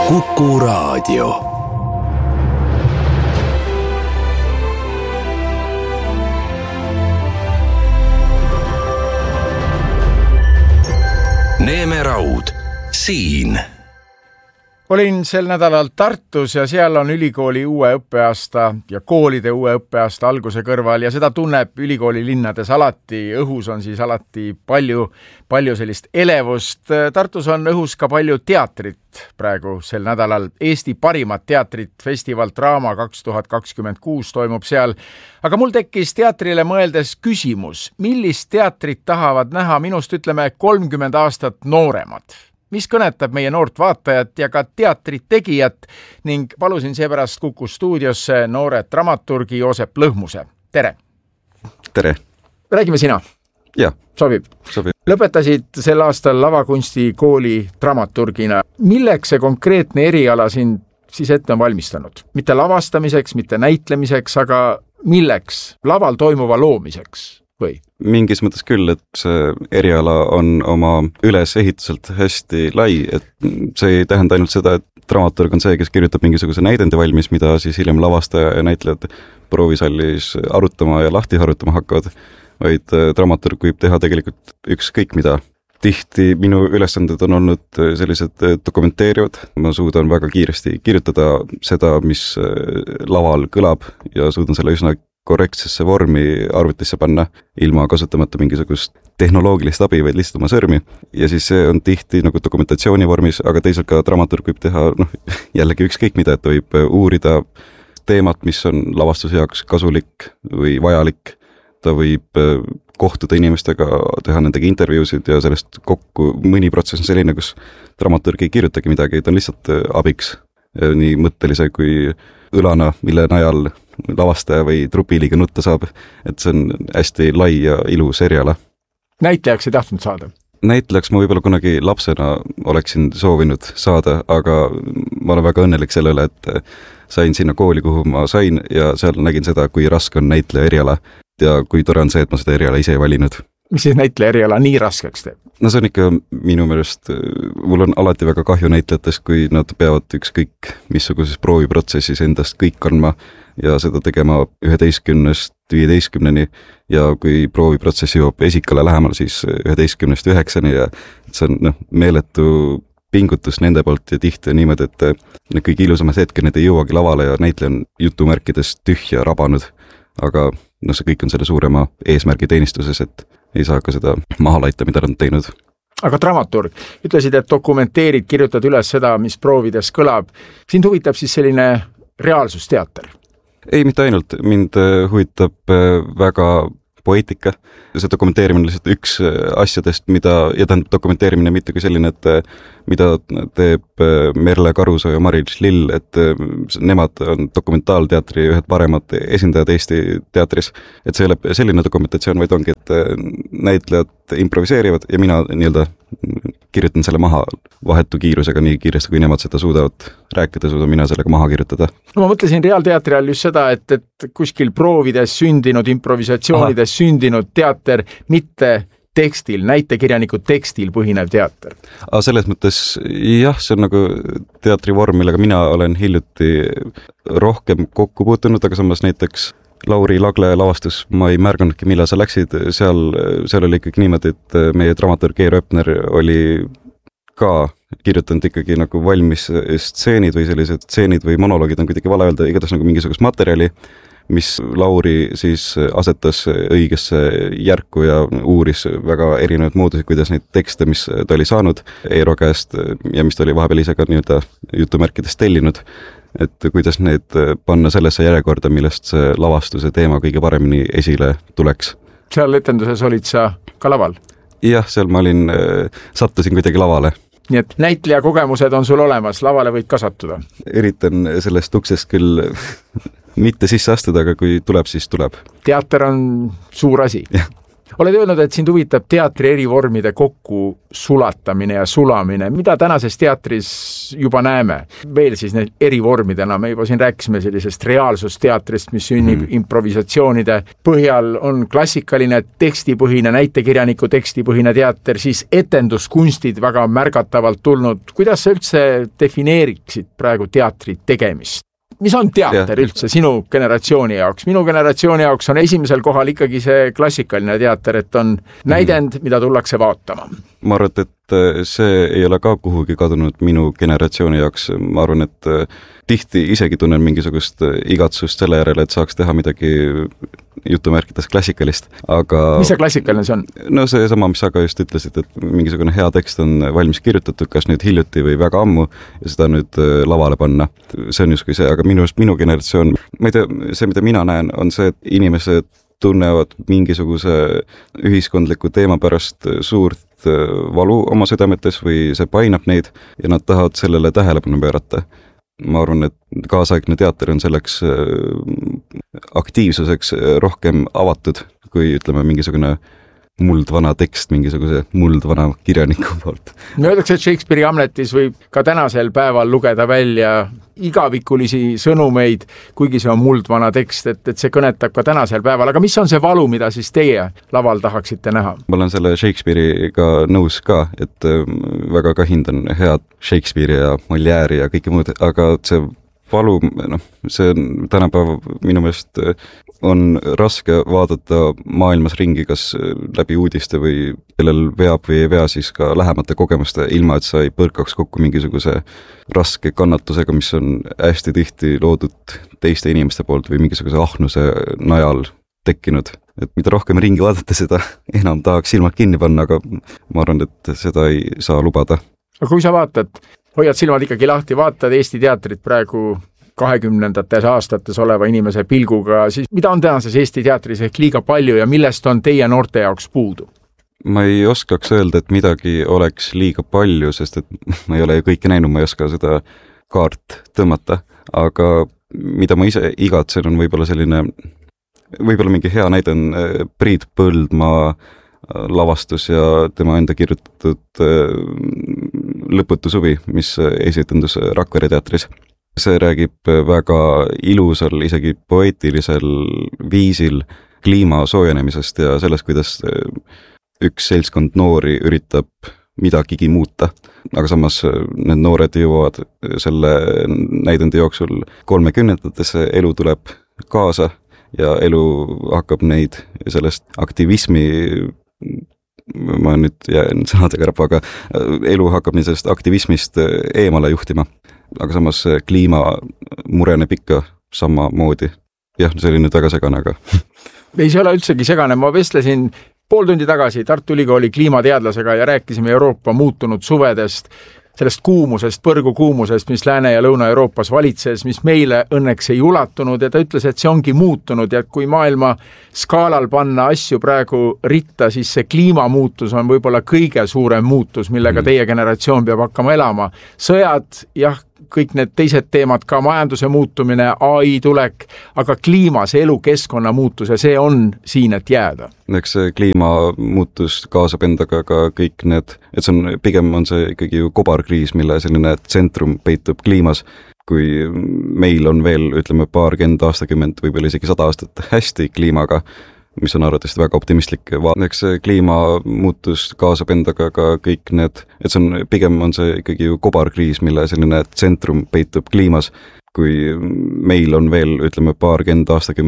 Kuku Raadio. Neeme Raud, siin. Olin sel nädalal Tartus ja seal on ülikooli uue õppeaasta ja koolide uue õppeaasta alguse kõrval ja seda tunneb ülikooli linnades alati. Õhus on siis alati palju sellist elevust. Tartus on õhus ka palju teatrit praegu sel nädalal. Eesti parimat teatrit, festival Draama 2026 toimub seal. Aga mul tekkis teatrile mõeldes küsimus, millist teatrit tahavad näha minust 30 aastat nooremad? Mis kõnetab meie noort vaatajat ja ka teatrit tegijat ning palusin seepärast Kuku stuudiosse noore dramaturgi Joosep Lõhmuse. Tere! Tere! Räägime sina. Jah. Sobib. Lõpetasid sel aastal lavakunstikooli dramaturgina. Milleks see konkreetne eriala sind siis ette on valmistanud? Mitte lavastamiseks, mitte näitlemiseks, aga milleks? Laval toimuva loomiseks või? Mingis mõttes küll, et see eriala on oma ülesehituselt hästi lai, et see ei tähenda ainult seda, et dramaturg on see, kes kirjutab mingisuguse näidendi valmis, mida siis hiljem lavastaja ja näitlejad proovisallis arutama ja lahti harutama hakkavad, vaid dramaturg võib teha tegelikult ükskõik mida. Tihti minu ülesanded on olnud sellised dokumenteerivad, ma suudan väga kiiresti kirjutada seda, mis laval kõlab ja suudan selle üsna korrektsesse vormi arvutisse panna, ilma kasutamata mingisugust tehnoloogilist abi, vaid lihtsalt oma sõrmi. Ja siis see on tihti nagu dokumentatsiooni vormis, aga teisalt ka dramaturg võib teha jällegi ükskõik mida, et võib uurida teemat, mis on lavastuse jaoks kasulik või vajalik. Ta võib kohtuda inimestega, teha nendega intervjuusid ja sellest kokku mõni protsess on selline, kus dramaturg ei kirjutagi midagi, ta on lihtsalt abiks nii mõttelise kui õlana, mille najal lavastaja või trupiliiga nutta saab, et see on hästi lai ja ilus eriala. Näitlejaks ei tahtnud saada? Näitlejaks ma võib-olla kunagi lapsena oleksin soovinud saada, aga ma olen väga õnnelik sellele, et sain sinna kooli, kuhu ma sain ja seal nägin seda, kui raske on näitleja eriala ja kui tore on see, et ma seda eriala ise ei valinud. Mis siis näitleja eriala nii raskeks teeb? No see on ikka minu meelest, mul on alati väga kahju näitlejatest, kui nad peavad ükskõik missuguses prooviprotsessis endast kõik kandma ja seda tegema 11-15 ja kui prooviprotsessi jõuab esikale lähemal, siis 11-9 ja see on meeletu pingutus nende poolt ja tihti niimoodi, et kõige ilusamad hetked need ei jõuagi lavale ja näitleja on jutumärkides tühja rabanud, aga see kõik on selle suurema eesmärgi teenistuses, et ei saa ka seda maha laita, mida nad on teinud. Aga dramaturg, ütlesid, et dokumenteerid, kirjutad üles seda, mis proovides kõlab. Sind huvitab siis selline reaalsusteater? Ei, mitte ainult. Mind huvitab väga poeetika. See dokumenteerimine on lihtsalt üks asjadest, ja tähendab dokumenteerimine mitte kui selline, et mida teeb Merle Karusoo ja Mari-Liis Lill, et nemad on dokumentaalteatri ühed paremad esindajad Eesti teatris. Et see ei ole selline dokumentatsioon, vaid ongi, et näitlejad improviseerivad ja mina kirjutan selle maha vahetu kiirusega nii kiiresti, kui nemad seda suudavad rääkida, suudan mina sellega maha kirjutada. No ma mõtlesin reaalteatri all just seda, et kuskil proovides sündinud, improvisatsioonides sündinud teater, mitte tekstil, näitekirjaniku tekstil põhinev teater. Selles mõttes, jah, see on nagu teatrivorm, millega mina olen hiljuti rohkem kokku puutunud, aga samas näiteks Lauri Lagle lavastus, ma ei märganudki, millal sa läksid, seal oli ikkagi niimoodi, et meie dramaturg Eero Öpner oli ka kirjutanud ikkagi nagu valmis stseenid või sellised stseenid või monoloogid on kuidagi vale öelda, igatahes nagu mingisugust materjali, mis Lauri siis asetas õigesse järku ja uuris väga erinevaid moodusid, kuidas neid tekste, mis ta oli saanud Eero käest ja mis ta oli vahepeal ise ka jutumärkides tellinud, et kuidas need panna sellesse järjekorda, millest see lavastuse teema kõige paremini esile tuleks. Seal etenduses olid sa ka laval? Jah, seal ma sattusin kuidagi lavale. Nii et näitleja kogemused on sul olemas, lavale võid ka sattuda? Üritan sellest uksest küll mitte sisse astuda, aga kui tuleb, siis tuleb. Teater on suur asi. Oled öelnud, et sind huvitab teatri eri vormide kokku sulatamine ja sulamine. Mida tänases teatris juba näeme? Veel siis need eri vormidena. Me juba siin rääkisime sellisest reaalsusteatrist, mis sünnib improvisatsioonide põhjal, on klassikaline tekstipõhine, näitekirjaniku tekstipõhine teater, siis etenduskunstid väga märgatavalt tulnud. Kuidas sa üldse defineeriksid praegu teatri tegemist? Mis on teater üldse sinu generatsiooni jaoks? Minu generatsiooni jaoks on esimesel kohal ikkagi see klassikaline teater, et on näidend, mida tullakse vaatama. Ma arvan, et see ei ole ka kuhugi kadunud minu generatsiooni jaoks. Ma arvan, et tihti isegi tunnen mingisugust igatsust selle järele, et saaks teha midagi jutumärkides klassikalist, aga... Mis see klassikaline see on? No see sama, mis sa ka just ütlesid, et mingisugune hea tekst on valmis kirjutatud, kas nüüd hiljuti või väga ammu ja seda nüüd lavale panna. See on justkui see, aga minu generatsioon, ma ei tea, see, mida mina näen, on see, et inimesed tunnevad mingisuguse ühiskondliku teema pärast suurt valu oma südametes või see painab neid ja nad tahavad sellele tähelepanu pöörata. Ma arvan, et kaasaegne teater on selleks aktiivsuseks rohkem avatud, kui ütleme mingisugune muldvana tekst mingisuguse muldvana kirjaniku poolt. Me öeldakse, et Shakespeare'i Hamletis võib ka tänasel päeval lugeda välja igavikulisi sõnumeid, kuigi see on muldvana tekst, et see kõnetab ka tänasel päeval. Aga mis on see valu, mida siis teie laval tahaksite näha? Ma olen selle Shakespeare'iga nõus ka, et väga ka hindan head Shakespeare'i ja Molière'i ja kõike muud, aga see valu, see tänapäeva minu meelest on raske vaadata maailmas ringi, kas läbi uudiste või kellel veab või ei vea siis ka lähemate kogemuste, ilma et sa ei põrkaks kokku mingisuguse raske kannatusega, mis on hästi tihti loodud teiste inimeste poolt või mingisuguse ahnuse najal tekkinud. Et mida rohkem ringi vaadata, seda enam tahaks silmad kinni panna, aga ma arvan, et seda ei saa lubada. Aga kui sa vaatad, hoiad silmad ikkagi lahti, vaatad Eesti teatrit praegu 20. aastates oleva inimese pilguga, siis mida on tänases Eesti teatris ehk liiga palju ja millest on teie noorte jaoks puudu? Ma ei oskaks öelda, et midagi oleks liiga palju, sest et ma ei ole ju kõike näinud, ma ei oska seda kaart tõmmata, aga mida ma ise igatsen on võib-olla mingi hea näide on Priit Põldmaa lavastus ja tema enda kirjutatud Lõputu suvi, mis esitendus Rakvere teatris. See räägib väga ilusal, isegi poeetilisel viisil kliima soojenemisest ja sellest, kuidas üks seltskond noori üritab midagigi muuta. Aga samas need noored jõuavad selle näidendi jooksul 30-ndatesse, elu tuleb kaasa ja elu hakkab neid sellest aktivismi, ma nüüd jään sõnadega rappa, aga elu hakkab nii sellest aktivismist eemale juhtima. Aga samas kliima mureneb ikka samamoodi. Jah, see oli nüüd väga segane, aga... Ei, see ole üldsegi segane. Ma vestlesin pool tundi tagasi Tartu Ülikooli kliimateadlasega ja rääkisime Euroopa muutunud suvedest, sellest kuumusest, põrgukuumusest, mis Lääne- ja Lõuna-Euroopas valitses, mis meile õnneks ei ulatunud ja ta ütles, et see ongi muutunud ja kui maailma skaalal panna asju praegu ritta, siis see kliimamuutus on võib-olla kõige suurem muutus, millega teie generatsioon peab hakkama elama. Sõjad, jah, kõik need teised teemad, ka majanduse muutumine, AI tulek, aga kliima, see elukeskkonna muutus ja see on siin, et jääda. Eks see kliimamuutus kaasab endaga ka kõik need, et see on, pigem on see ikkagi ju kobarkriis, mille selline tsentrum peitub kliimas, kui meil on veel, ütleme, paarkümmend aastakümmend, võib-olla isegi 100 aastat hästi kliimaga, mis on arvatavasti väga optimistlik. Eks see kliimamuutus kaasab endaga ka kõik need, et see on, pigem on see ikkagi ju kobarkriis, mille selline tsentrum peitub kliimas, kui meil on veel, ütleme, paarkümmend aastakümmend